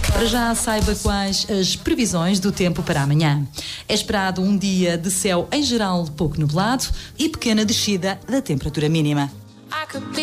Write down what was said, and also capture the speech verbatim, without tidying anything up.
Para já saiba quais as previsões do tempo para amanhã. É esperado um dia de céu em geral pouco nublado e pequena descida da temperatura mínima.